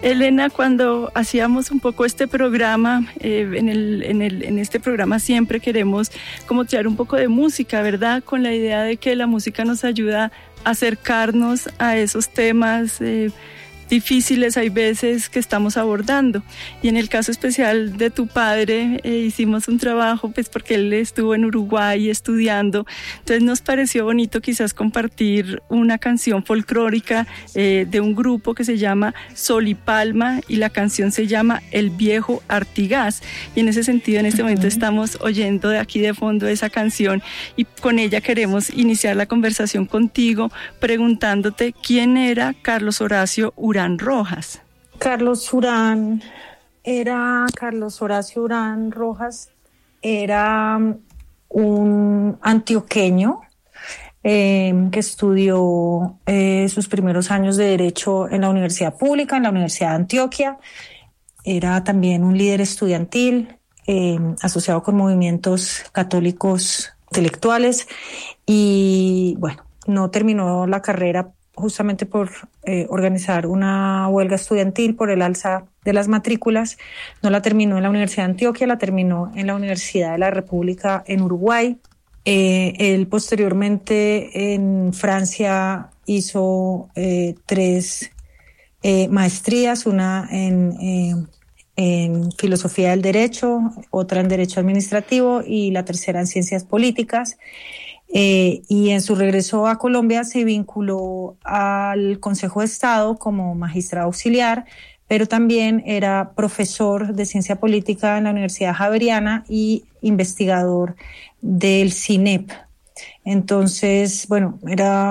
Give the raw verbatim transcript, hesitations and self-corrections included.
Elena, cuando hacíamos un poco este programa, eh, en, el, en, el, en este programa siempre queremos como traer un poco de música, ¿verdad? Con la idea de que la música nos ayuda a acercarnos a esos temas eh, difíciles, hay veces, que estamos abordando. Y en el caso especial de tu padre, eh, hicimos un trabajo, pues porque él estuvo en Uruguay estudiando, entonces nos pareció bonito quizás compartir una canción folclórica eh, de un grupo que se llama Sol y Palma, y la canción se llama El Viejo Artigas, y en ese sentido en este uh-huh. momento estamos oyendo de aquí de fondo esa canción, y con ella queremos iniciar la conversación contigo preguntándote quién era Carlos Horacio Urán Rojas. Carlos Urán era Carlos Horacio Urán Rojas era un antioqueño eh, que estudió eh, sus primeros años de Derecho en la Universidad Pública, en la Universidad de Antioquia. Era también un líder estudiantil eh, asociado con movimientos católicos intelectuales y, bueno, no terminó la carrera justamente por eh, organizar una huelga estudiantil por el alza de las matrículas. No la terminó en la Universidad de Antioquia, la terminó en la Universidad de la República en Uruguay. Eh, él posteriormente en Francia hizo eh, tres eh, maestrías, una en, eh, en Filosofía del Derecho, otra en Derecho Administrativo y la tercera en Ciencias Políticas. Eh, y en su regreso a Colombia se vinculó al Consejo de Estado como magistrado auxiliar, pero también era profesor de ciencia política en la Universidad Javeriana y investigador del C I N E P. Entonces, bueno, era